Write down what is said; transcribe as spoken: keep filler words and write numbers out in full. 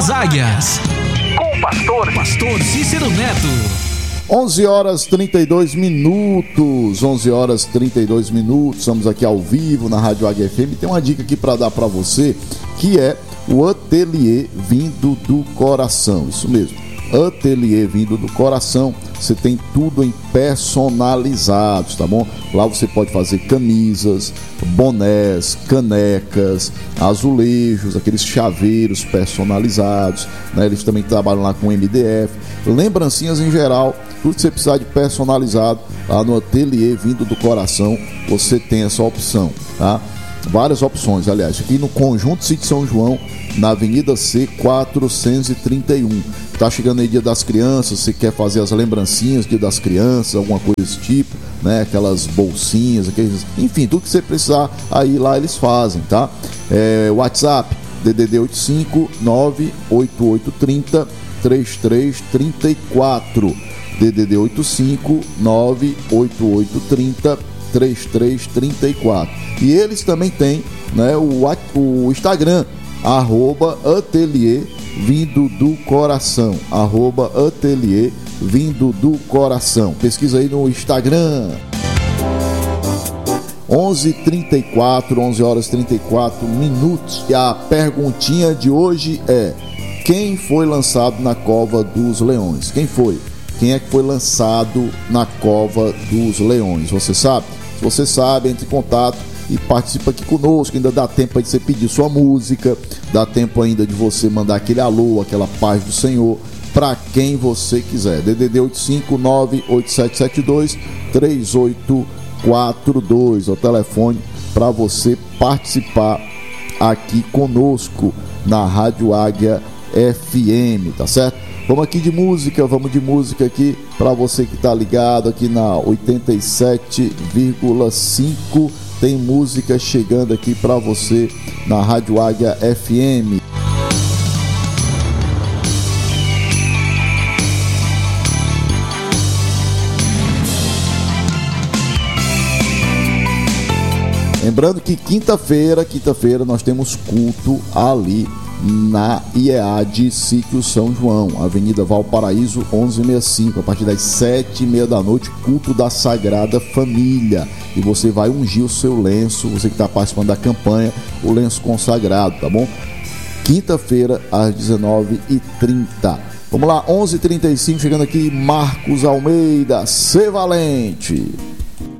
das Águias, com o pastor, pastor Cícero Neto. onze horas e trinta e dois minutos, onze horas e trinta e dois minutos, estamos aqui ao vivo na Rádio Águia F M. Tem uma dica aqui para dar para você, que é o Ateliê Vindo do Coração, isso mesmo, Ateliê Vindo do Coração. Você tem tudo em personalizados, tá bom? Lá você pode fazer camisas, bonés, canecas, azulejos, aqueles chaveiros personalizados, né? Eles também trabalham lá com M D F, lembrancinhas em geral, tudo que você precisar de personalizado, lá no Ateliê Vindo do Coração, você tem essa opção, tá? Várias opções, aliás, aqui no Conjunto Sítio São João, na Avenida C quatrocentos e trinta e um. Tá chegando aí Dia das Crianças, você quer fazer as lembrancinhas Dia das Crianças, alguma coisa desse tipo, né? Aquelas bolsinhas, aqueles... enfim, tudo que você precisar, aí lá eles fazem, tá? É, WhatsApp, D D D oito cinco nove oito oito três zero três três três quatro, D D D oito cinco nove oito oito três zero três três três quatro. E eles também têm, né, o, o Instagram, arroba Ateliê Vindo do Coração, arroba Ateliê Vindo do Coração. Pesquisa aí no Instagram. onze e trinta e quatro, onze horas e trinta e quatro minutos. E a perguntinha de hoje é: quem foi lançado na cova dos leões? Quem foi? Quem é que foi lançado na cova dos leões? Você sabe? Se você sabe, entre em contato e participa aqui conosco. Ainda dá tempo de você pedir sua música, dá tempo ainda de você mandar aquele alô, aquela paz do Senhor, para quem você quiser. D D D oito cinco nove oito sete sete dois três oito quatro dois, é o telefone para você participar aqui conosco na Rádio Águia F M, tá certo? Vamos aqui de música, vamos de música aqui para você que tá ligado aqui na oitenta e sete vírgula cinco. Tem música chegando aqui para você na Rádio Águia F M. Lembrando que quinta-feira, quinta-feira nós temos culto ali na I E A de Sítio São João, Avenida Valparaíso onze sessenta e cinco, a partir das sete e meia da noite, culto da Sagrada Família. E você vai ungir o seu lenço, você que está participando da campanha, o lenço consagrado, tá bom? Quinta-feira, às dezenove e trinta. Vamos lá, onze e trinta e cinco, chegando aqui Marcos Almeida, Ser Valente.